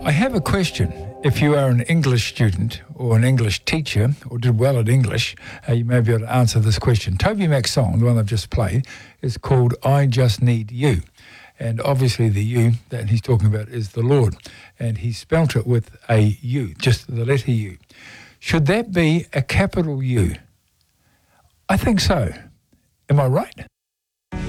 I have a question. If you are an English student or an English teacher or did well at English, you may be able to answer this question. Toby Mac's song, the one I've just played, is called I Just Need You. And obviously the you that he's talking about is the Lord. And he spelt it with a U, just the letter U. Should that be a capital U? I think so. Am I right?